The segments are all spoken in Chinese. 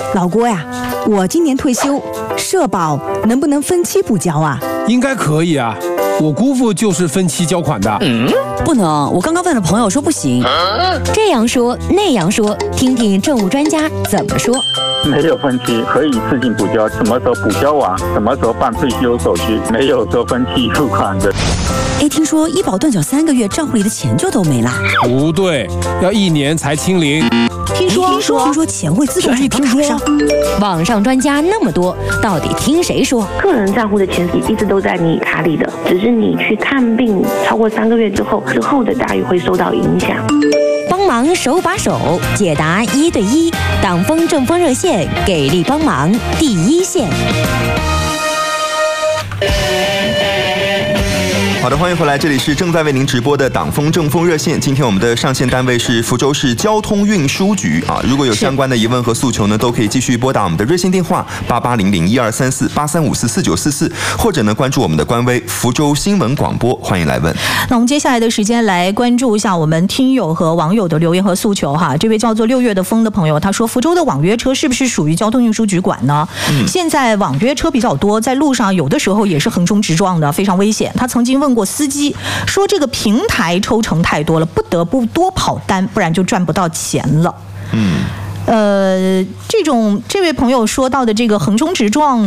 老郭呀，我今年退休，社保能不能分期补交啊？ 应该可以啊，我姑父就是分期交款的。 不能，我刚刚问了朋友说不行。 这样说那样说，听听政务专家怎么说。 没有分期，可以自行补交，什么时候补交完，什么时候办退休手续，没有说分期付款的。 听说医保断缴3个月，账户里的钱就都没了。 不对，要1年才清零。 听说钱会自动转到卡上。 网上专家那么多，到底听谁说？ 个人账户的钱一直都在你卡里的，只是你去看病超过3个月之后的待遇会受到影响。 帮忙手把手解答1对1，党风政风热线给力帮忙第一线。 好的，欢迎回来，这里是正在为您直播的党风政风热线。今天我们的上线单位是福州市交通运输局啊，如果有相关的疑问和诉求呢，都可以继续拨打我们的热线电话8800123483544944，或者呢关注我们的官微福州新闻广播，欢迎来问。 那我们接下来的时间来关注一下我们听友和网友的留言和诉求哈。这位叫做6月的风的朋友，他说福州的网约车是不是属于交通运输局管呢？现在网约车比较多，在路上有的时候也是横冲直撞的，非常危险。他曾经问过司机说，这个平台抽成太多了，不得不多跑单，不然就赚不到钱了。这位朋友说到的这个横冲直撞，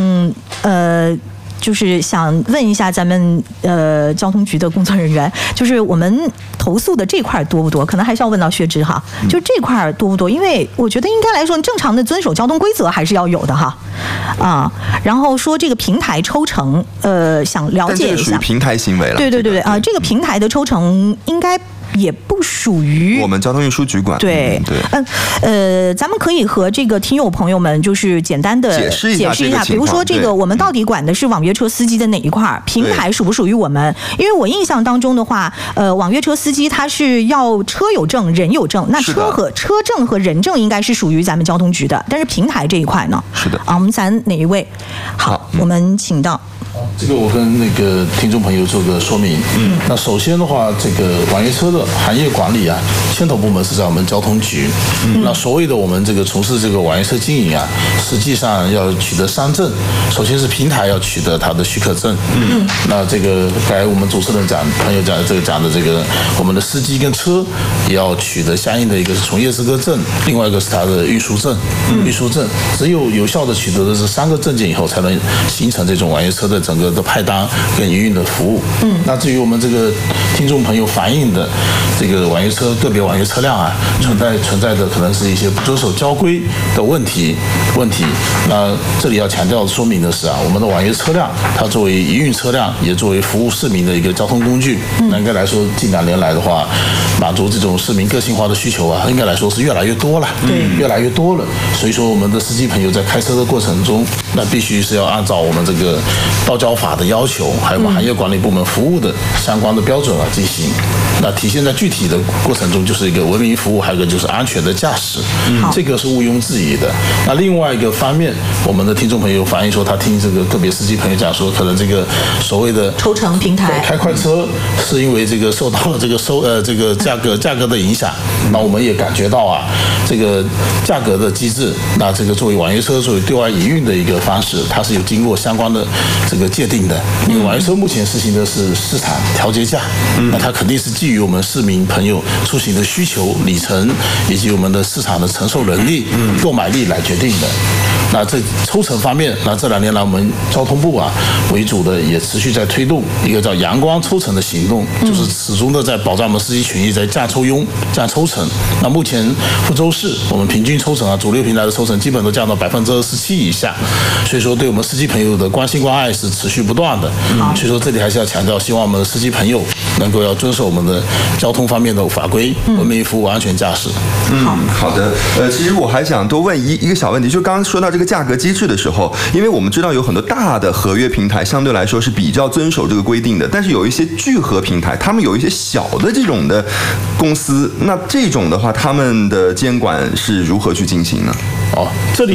就是想问一下咱们交通局的工作人员，就是我们投诉的这块多不多？可能还是要问到薛之哈，就这块多不多？因为我觉得应该来说，正常的遵守交通规则还是要有的哈。然后说这个平台抽成，想了解一下。但这个属于平台行为了。 对这个平台的抽成应该也不属于我们交通运输局管。 对，咱们可以和这个听友朋友们就是简单的解释一下，比如说这个我们到底管的是网约车司机的哪一块，平台属不属于我们？因为我印象当中的话，网约车司机他是要车有证人有证，那车证和人证应该是属于咱们交通局的，但是平台这一块呢？ 是的。 我们咱哪一位？好，我们请到。 这个我跟那个听众朋友做个说明。那首先的话，这个网约车的行业管理啊，牵头部门是在我们交通局。那所谓的我们这个从事这个网约车经营啊，实际上要取得3证，首先是平台要取得它的许可证。那这个刚才我们主持人朋友讲的这个，我们的司机跟车也要取得相应的一个是从业资格证，另外一个是它的运输证。只有有效的取得的这3个证件以后，才能形成这种网约车的整个的派单跟营运的服务。那至于我们这个听众朋友反映的这个网约车个别网约车辆啊，存在的可能是一些不遵守交规的问题。那这里要强调说明的是啊，我们的网约车辆它作为营运车辆，也作为服务市民的一个交通工具。那应该来说，近2年来的话，满足这种市民个性化的需求啊，应该来说是越来越多了。越来越多了。所以说，我们的司机朋友在开车的过程中，那必须是要按照我们这个道交法的要求，还有行业管理部门服务的相关的标准来进行。那体现在具体的过程中，就是一个文明服务，还有一个就是安全的驾驶。这个是毋庸置疑的。那另外一个方面，我们的听众朋友反映说，他听这个个别司机朋友讲说，可能这个所谓的抽成平台开快车，是因为这个受到了这个价格的影响。那我们也感觉到啊，这个价格的机制，那这个作为网约车作为对外营运的一个方式，它是有经过相关的这个界定的。因为网约车目前实行的是市场调节价，那它肯定是基于我们市民朋友出行的需求、里程以及我们的市场的承受能力、购买力来决定的。那这抽成方面，那这2年来我们交通部啊为主的也持续在推动一个叫阳光抽成的行动，就是始终的在保障我们司机权益，在降抽佣、降抽成。那目前福州市我们平均抽成啊，主流平台的抽成基本都降到27%以下，所以说对我们司机朋友的关心关爱是持续不断的。所以说这里还是要强调，希望我们的司机朋友能够要遵守我们的交通方面的法规，文明服务、安全驾驶。 好的。其实我还想多问一个小问题，就刚刚说到这个价格机制的时候，因为我们知道有很多大的合约平台相对来说是比较遵守这个规定的，但是有一些聚合平台，他们有一些小的这种的公司，那这种的话，他们的监管是如何去进行呢？ 这里